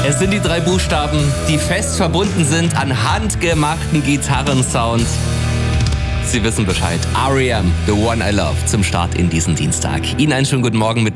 Es sind die 3 Buchstaben, die fest verbunden sind an handgemachten Gitarrensound. Sie wissen Bescheid. R.E.M., The One I Love, zum Start in diesen Dienstag. Ihnen einen schönen guten Morgen mit